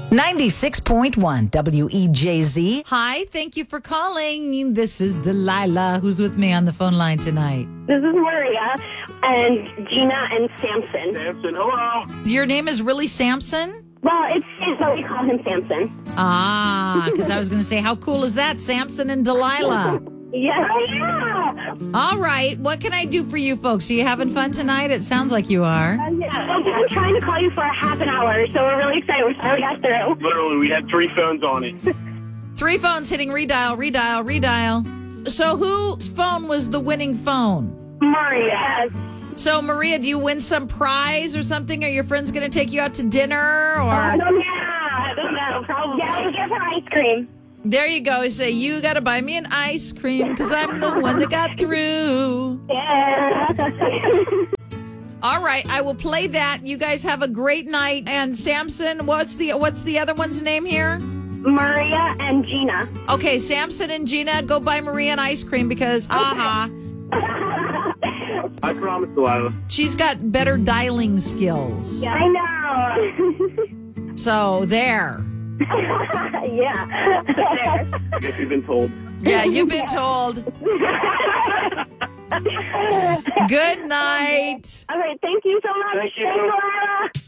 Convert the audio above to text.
96.1 WEJZ. Hi, thank you for calling. This is Delilah. Who's with me on the phone line tonight? This is Maria and Gina and Samson. Samson, hello. Your name is really Samson? Well, it's but we call him Samson. Because I was going to say, how cool is that, Samson and Delilah? Yeah. All right, what can I do for you folks? Are you having fun tonight? It sounds like you are. Yeah. I'm trying to call you for a half an hour, so we're really excited. We finally got through. Literally, we had 3 phones on it. 3 phones hitting redial. So whose phone was the winning phone? Maria. So, Maria, do you win some prize or something? Are your friends going to take you out to dinner? Or I don't know. Probably. Yeah, we give her ice cream. there you go. You say, you got to buy me an ice cream because I'm the one that got through. Yeah. All right, I will play that. You guys have a great night. And Samson, what's the other one's name here? Maria and Gina. Okay, Samson and Gina, go buy Maria an ice cream because, I promise, Delilah. she's got better dialing skills. Yeah. I know. So there. Yeah. I guess you've been told. Yeah, you've been told. Good night. All right. Thank you so much. Thank you. Thanks, Laura.